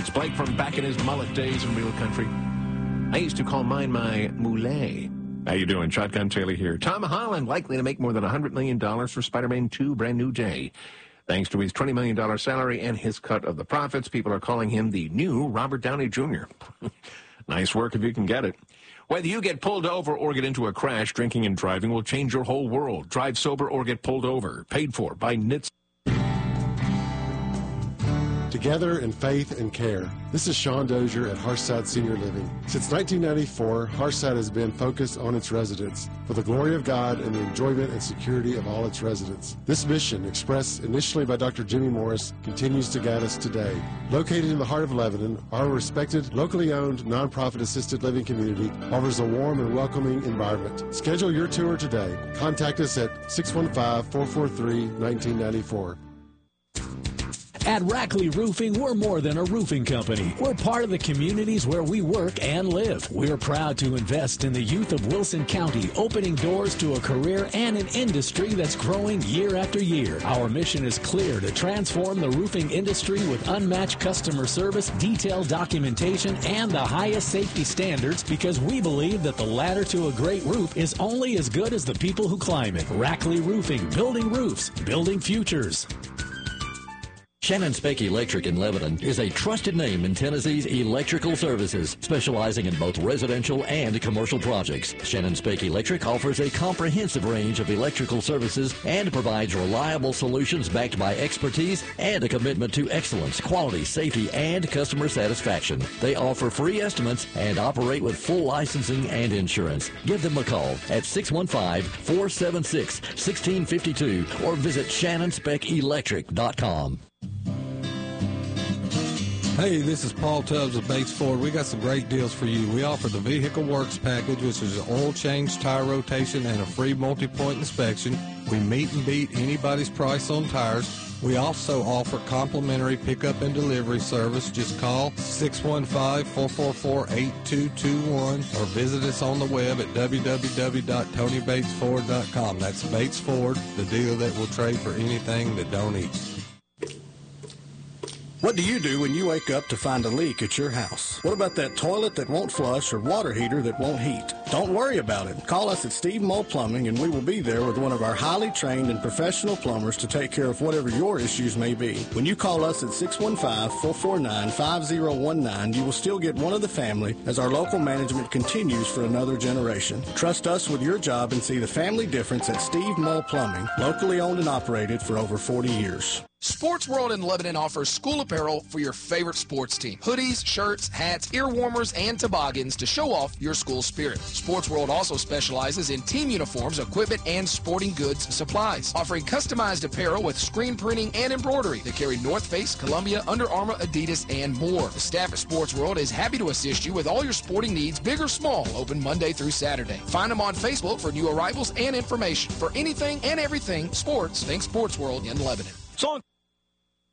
It's Blake from back in his mullet days in real country. I used to call mine my mullet. How you doing? Shotgun Taylor here. Tom Holland likely to make more than $100 million for Spider-Man 2 Brand New Day. Thanks to his $20 million salary and his cut of the profits, people are calling him the new Robert Downey Jr. Nice work if you can get it. Whether you get pulled over or get into a crash, drinking and driving will change your whole world. Drive sober or get pulled over. Paid for by NHTSA. Together in faith and care. This is Sean Dozier at Harshside Senior Living. Since 1994, Harshside has been focused on its residents for the glory of God and the enjoyment and security of all its residents. This mission, expressed initially by Dr. Jimmy Morris, continues to guide us today. Located in the heart of Lebanon, our respected, locally owned, nonprofit assisted living community offers a warm and welcoming environment. Schedule your tour today. Contact us at 615-443-1994. At Rackley Roofing, we're more than a roofing company. We're part of the communities where we work and live. We're proud to invest in the youth of Wilson County, opening doors to a career and an industry that's growing year after year. Our mission is clear: to transform the roofing industry with unmatched customer service, detailed documentation, and the highest safety standards, because we believe that the ladder to a great roof is only as good as the people who climb it. Rackley Roofing, building roofs, building futures. Shannon Speck Electric in Lebanon is a trusted name in Tennessee's electrical services, specializing in both residential and commercial projects. Shannon Speck Electric offers a comprehensive range of electrical services and provides reliable solutions backed by expertise and a commitment to excellence, quality, safety, and customer satisfaction. They offer free estimates and operate with full licensing and insurance. Give them a call at 615-476-1652 or visit shannonspeckelectric.com. Hey, this is Paul Tubbs of Bates Ford. We got some great deals for you. We offer the Vehicle Works package, which is an oil change, tire rotation, and a free multi-point inspection. We meet and beat anybody's price on tires. We also offer complimentary pickup and delivery service. Just call 615-444-8221 or visit us on the web at www.tonybatesford.com. That's Bates Ford, the dealer that will trade for anything that don't eat. What do you do when you wake up to find a leak at your house? What about that toilet that won't flush or water heater that won't heat? Don't worry about it. Call us at Steve Moll Plumbing and we will be there with one of our highly trained and professional plumbers to take care of whatever your issues may be. When you call us at 615-449-5019, you will still get one of the family as our local management continues for another generation. Trust us with your job and see the family difference at Steve Moll Plumbing, locally owned and operated for over 40 years. Sports World in Lebanon offers school apparel for your favorite sports team. Hoodies, shirts, hats, ear warmers, and toboggans to show off your school spirit. Sports World also specializes in team uniforms, equipment, and sporting goods supplies, offering customized apparel with screen printing and embroidery that carry North Face, Columbia, Under Armour, Adidas, and more. The staff at Sports World is happy to assist you with all your sporting needs, big or small, open Monday through Saturday. Find them on Facebook for new arrivals and information. For anything and everything sports, think Sports World in Lebanon. Song.